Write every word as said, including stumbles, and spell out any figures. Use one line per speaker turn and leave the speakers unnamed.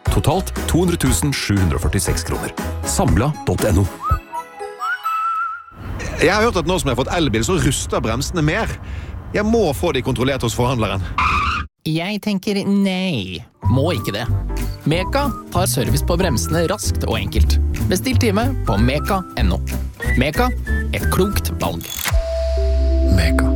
Totalt to hundre tusen sju hundre førtiseks kroner. Samla punktum no.
Jeg har hørt at nå som jeg har fått elbil, så ruster bremsene mer. Jeg må få de kontrollert hos forhandleren.
Jeg tenker nei. Må ikke det. Meka tar service på bremsene raskt og enkelt. Bestill time på meka punktum no. Meka, et klokt valg.
Meka.